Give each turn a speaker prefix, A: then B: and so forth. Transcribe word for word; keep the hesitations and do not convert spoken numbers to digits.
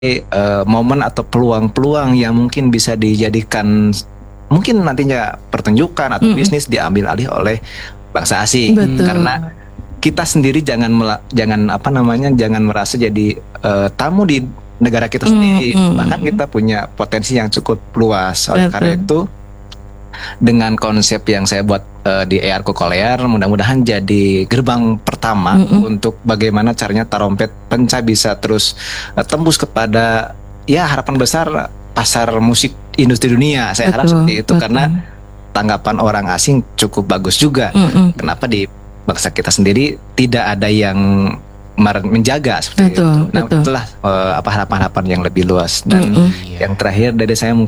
A: uh, momen atau peluang-peluang yang mungkin bisa dijadikan mungkin nantinya pertunjukan atau mm-hmm. bisnis diambil alih oleh bangsa asing.
B: Betul.
A: Karena kita sendiri jangan mela- jangan apa namanya jangan merasa jadi uh, tamu di negara kita sendiri. Mm-hmm. Bahkan kita punya potensi yang cukup luas. Oleh karena itu, dengan konsep yang saya buat uh, di E R Kokolear, mudah-mudahan jadi gerbang pertama mm-hmm. untuk bagaimana caranya Tarompet Penca bisa terus uh, tembus kepada ya harapan besar pasar musik industri dunia. Saya betul, harap seperti itu betul. Karena tanggapan orang asing cukup bagus juga. Mm-hmm. Kenapa di bangsa kita sendiri tidak ada yang menjaga seperti
B: betul,
A: itu. Nah,
B: betul.
A: itulah uh, apa harapan-harapan yang lebih luas. Dan mm-hmm. yang terakhir dari saya mungkin